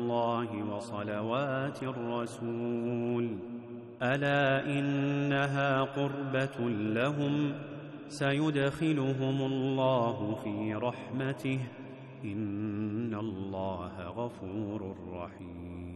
الله وصلوات الرسول ألا إنها قربة لهم سيدخلهم الله في رحمته إن الله غفور رحيم.